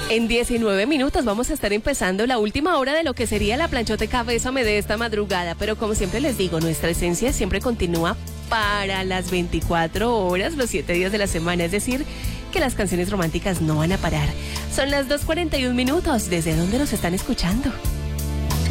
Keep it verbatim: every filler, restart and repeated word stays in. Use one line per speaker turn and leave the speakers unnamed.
En diecinueve minutos vamos a estar empezando la última hora de lo que sería la planchoteca Bésame de esta madrugada. Pero como siempre les digo, nuestra esencia siempre continúa para las veinticuatro horas, los siete días de la semana. Es decir, que las canciones románticas no van a parar. Son las dos cuarenta y un minutos. ¿Desde dónde nos están escuchando?